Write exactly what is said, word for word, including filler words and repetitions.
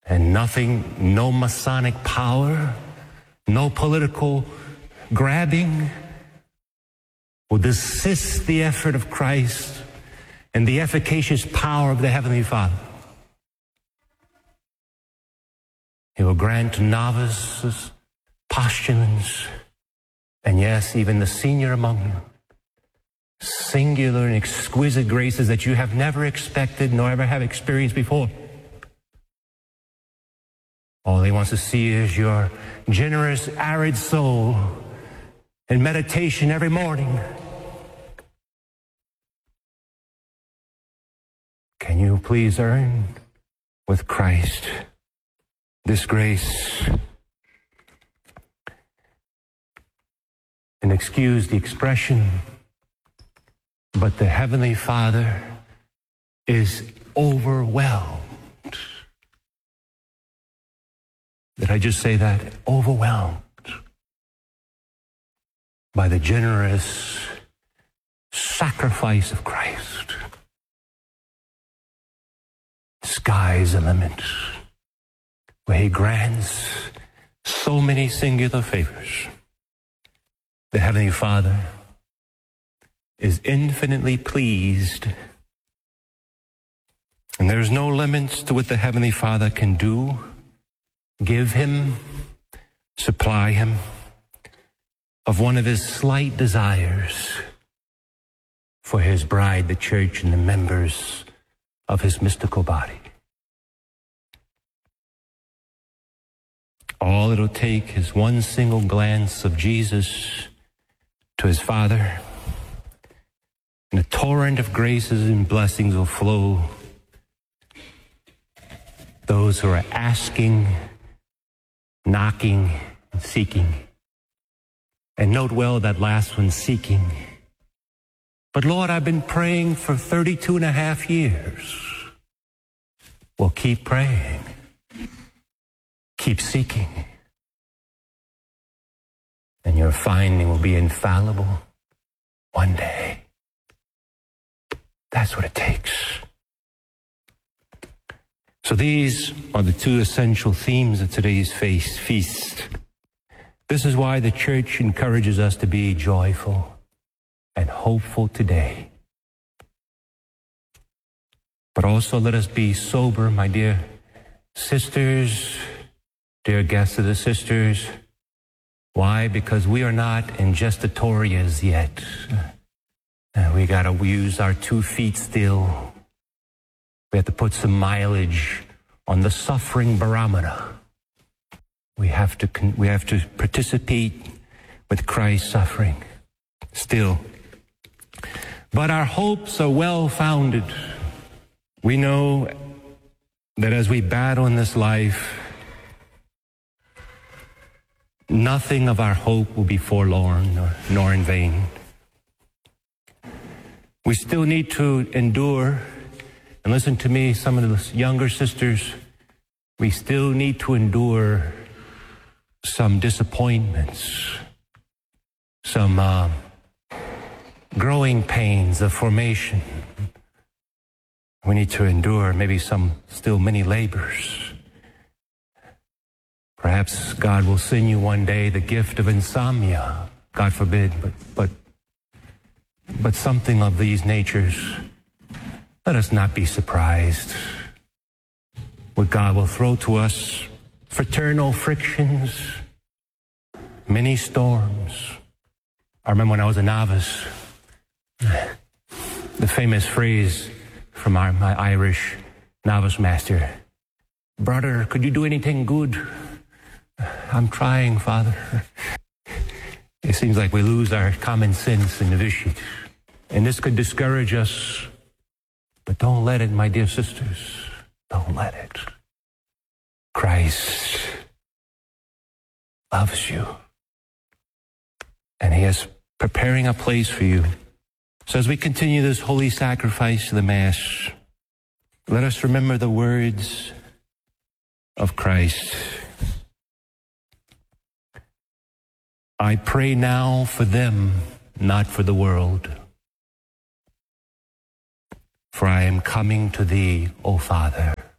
And nothing, no Masonic power, no political grabbing will desist the effort of Christ and the efficacious power of the Heavenly Father. He will grant to novices, postulants, and yes, even the senior among you, singular and exquisite graces that you have never expected nor ever have experienced before. All he wants to see is your generous, arid soul in meditation every morning. Can you please earn with Christ this grace? And excuse the expression, but the Heavenly Father is overwhelmed. Did I just say that? Overwhelmed by the generous sacrifice of Christ. Sky's the limit, where he grants so many singular favors. The Heavenly Father is infinitely pleased, and there's no limits to what the Heavenly Father can do, give him, supply him of one of his slight desires for his bride, the church, and the members of his mystical body. All it'll take is one single glance of Jesus to his Father, and a torrent of graces and blessings will flow. Those who are asking, knocking, and seeking. And note well that last one, seeking. But Lord, I've been praying for thirty-two and a half years. Well, keep praying. Keep seeking. And your finding will be infallible one day. That's what it takes. So these are the two essential themes of today's feast. This is why the church encourages us to be joyful and hopeful today. But also let us be sober, my dear sisters, dear guests of the sisters. Why? Because we are not ingestatorias yet. Uh, we got to use our two feet still. We have to put some mileage on the suffering barometer. We have to we have to participate with Christ's suffering still. But our hopes are well-founded. We know that as we battle in this life, nothing of our hope will be forlorn nor, nor in vain. We still need to endure. And listen to me, some of the younger sisters, we still need to endure some disappointments, some uh, growing pains of formation. We need to endure maybe some, still many labors. Perhaps God will send you one day the gift of insomnia, God forbid, but, but, but something of these natures. Let us not be surprised. What God will throw to us, fraternal frictions, many storms. I remember when I was a novice, the famous phrase from our, my Irish novice master, "Brother, could you do anything good?" "I'm trying, Father." It seems like we lose our common sense in the novitiate. And this could discourage us. But don't let it, my dear sisters. Don't let it. Christ loves you. And he is preparing a place for you. So as we continue this holy sacrifice of the Mass, let us remember the words of Christ. "I pray now for them, not for the world. For I am coming to thee, O Father."